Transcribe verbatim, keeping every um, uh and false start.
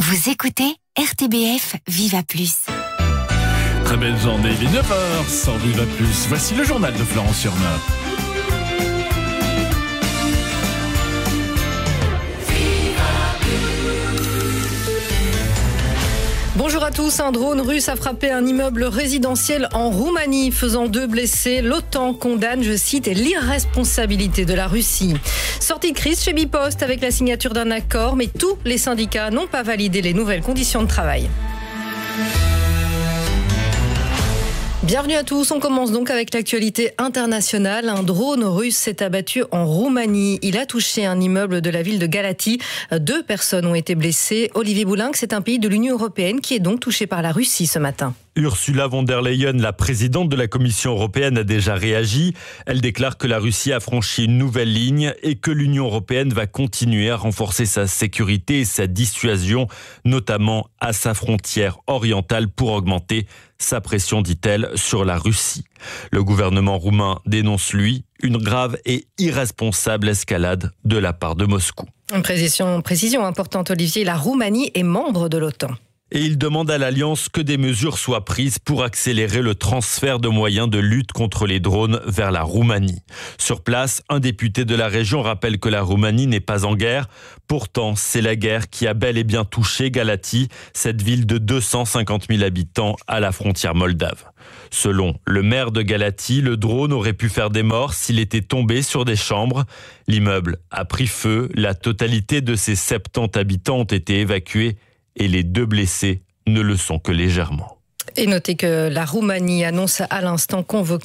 Vous écoutez R T B F Viva Plus. Très belle journée, il est neuf heures sans Viva Plus. Voici le journal de Florence Surnois. Bonjour à tous, un drone russe a frappé un immeuble résidentiel en Roumanie, faisant deux blessés. L'OTAN condamne, je cite, l'irresponsabilité de la Russie. Sortie de crise chez Bipost avec la signature d'un accord, mais tous les syndicats n'ont pas validé les nouvelles conditions de travail. Bienvenue à tous, on commence donc avec l'actualité internationale. Un drone russe s'est abattu en Roumanie. Il a touché un immeuble de la ville de Galați. Deux personnes ont été blessées. Olivier Boulinck, c'est un pays de l'Union européenne qui est donc touché par la Russie ce matin. Ursula von der Leyen, la présidente de la Commission européenne, a déjà réagi. Elle déclare que la Russie a franchi une nouvelle ligne et que l'Union européenne va continuer à renforcer sa sécurité et sa dissuasion, notamment à sa frontière orientale, pour augmenter sa pression, dit-elle, sur la Russie. Le gouvernement roumain dénonce, lui, une grave et irresponsable escalade de la part de Moscou. Une précision, précision importante, Olivier, la Roumanie est membre de l'OTAN. Et il demande à l'Alliance que des mesures soient prises pour accélérer le transfert de moyens de lutte contre les drones vers la Roumanie. Sur place, un député de la région rappelle que la Roumanie n'est pas en guerre. Pourtant, c'est la guerre qui a bel et bien touché Galați, cette ville de deux cent cinquante mille habitants à la frontière moldave. Selon le maire de Galați, le drone aurait pu faire des morts s'il était tombé sur des chambres. L'immeuble a pris feu, la totalité de ses soixante-dix habitants ont été évacués et les deux blessés ne le sont que légèrement. Et notez que la Roumanie annonce à l'instant